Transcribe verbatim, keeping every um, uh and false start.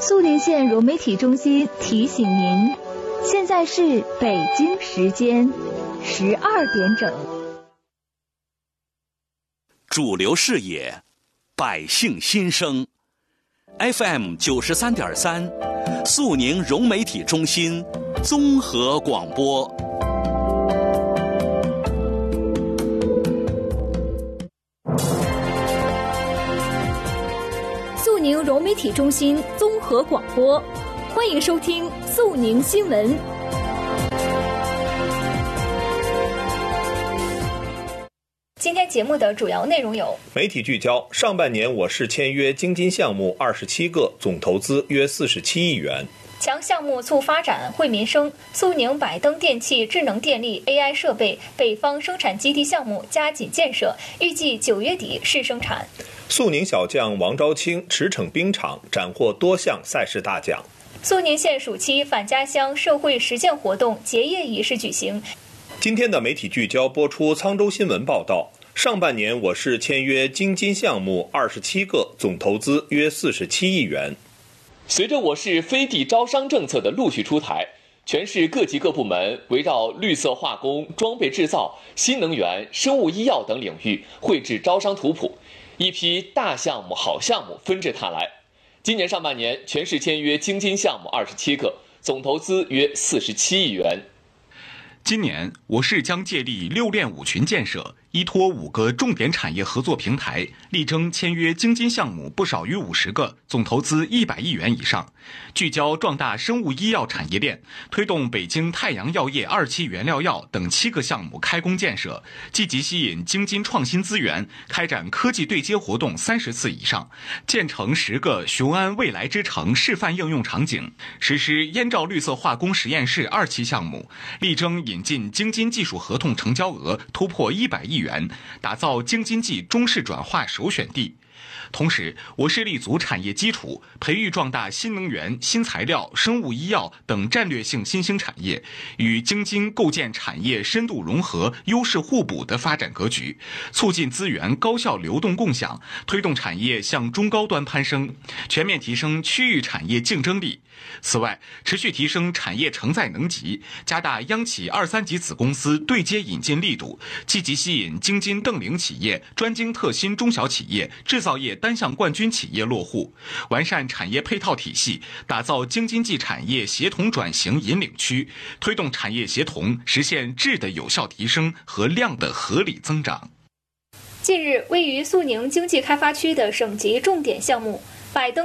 肃宁县融媒体中心提醒您，现在是北京时间十二点整。 主流视野，百姓心声 ，F M 九十三点三，肃宁融媒体中心综合广播。 肃宁融媒体中心综合广播，欢迎收听肃宁新闻。今天节目的主要内容有： 媒体聚焦，上半年我市签约京津项目二十七个，总投资约四十七亿元。 强项目促发展惠民生，肃宁百登电器智能电力 A I 设备北方生产基地项目加紧建设，预计九月底试生产。 肃宁小将王昭清驰骋冰场，斩获多项赛事大奖。 肃宁县暑期返家乡社会实践活动结业仪式举行。 今天的媒体聚焦播出沧州新闻报道，上半年我市签约京津项目二十七个，总投资约四十七亿元。 随着我市非地招商政策的陆续出台，全市各级各部门围绕绿色化工、装备制造、新能源、生物医药等领域绘制招商图谱，一批大项目、好项目纷至沓来。今年上半年，全市签约京津项目二十七个，总投资约四十七亿元。 今年，我市将借力六链五群建设，依托五个重点产业合作平台，力争签约京津项目不少于五十个，总投资一百亿元以上。聚焦壮大生物医药产业链，推动北京太阳药业二期原料药等七个项目开工建设，积极吸引京津创新资源，开展科技对接活动三十次以上，建成十个雄安未来之城示范应用场景，实施燕赵绿色化工实验室二期项目，力争引进京津技术合同成交额突破一百亿元，打造京津冀中式转化首选地。同时，我市立足产业基础，培育壮大新能源、新材料、生物医药等战略性新兴产业，与京津构建产业深度融合、优势互补的发展格局，促进资源高效流动共享，推动产业向中高端攀升，全面提升区域产业竞争力。此外，持续提升产业承载能级，加大央企二三级子公司对接引进力度，积极吸引京津邓领企业、专精特新中小企业、制造业单项冠军企业落户，完善产业配套体系，打造京津冀产业协同转型引领区，推动产业协同实现质的有效提升和量的合理增长。 近日，位于肃宁经济开发区的省级重点项目百登